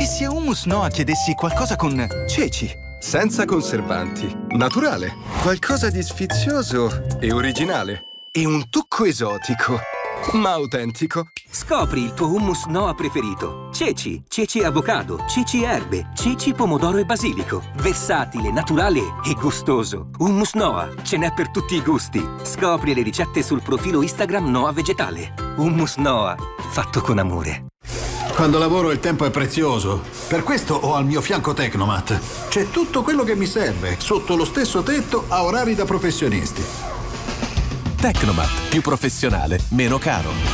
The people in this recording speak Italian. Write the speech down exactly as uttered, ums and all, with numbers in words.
E se a Hummus Noa chiedessi qualcosa con ceci? Senza conservanti, naturale, qualcosa di sfizioso e originale. E un tocco esotico, ma autentico. Scopri il tuo hummus Noa preferito. Ceci, ceci avocado, ceci erbe, ceci pomodoro e basilico. Versatile, naturale e gustoso. Hummus Noa, ce n'è per tutti i gusti. Scopri le ricette sul profilo Instagram Noa Vegetale. Hummus Noa, fatto con amore. Quando lavoro il tempo è prezioso. Per questo ho al mio fianco Tecnomat. C'è tutto quello che mi serve, sotto lo stesso tetto, a orari da professionisti. Tecnomat, più professionale, meno caro.